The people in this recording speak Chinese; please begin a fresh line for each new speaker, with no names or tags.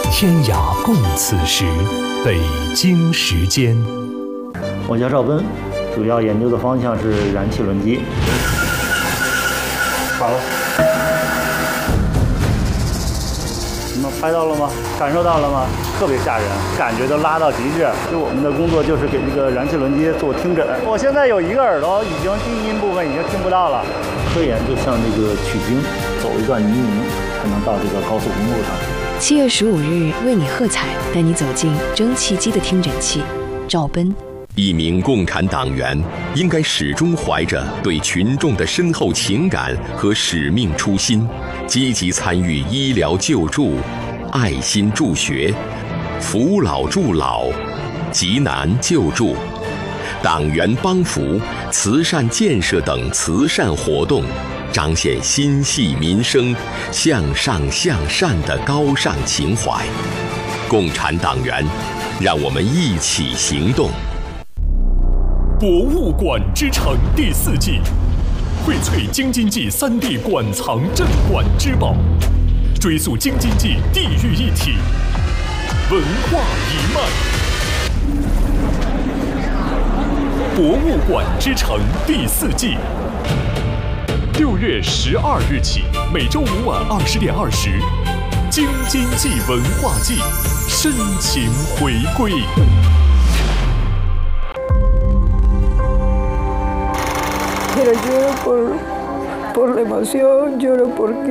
天涯共此时，北京时间。
我叫赵奔，主要研究的方向是燃气轮机。好了，你们拍到了吗？感受到了吗？特别吓人，感觉都拉到极致。就我们的工作就是给这个燃气轮机做听诊。我现在有一个耳朵已经低音部分已经听不到了。科研就像这个取经，走一段泥泞才能到这个高速公路上。
7月15日为你喝彩，带你走进蒸汽机的听诊器。赵奔。
一名共产党员应该始终怀着对群众的深厚情感和使命初心，积极参与医疗救助、爱心助学、扶老助老、急难救助、党员帮扶、慈善建设等慈善活动，彰显心系民生、向上向善的高尚情怀。共产党员，让我们一起行动。
博物馆之城第4季，荟萃京津冀3D 馆藏镇馆之宝，追溯京津冀地域一体文化一脉。博物馆之城第4季，6月12日起，每周5晚20点20，京津冀文化季深情回归。
Pero lloro por la emoción, lloro porque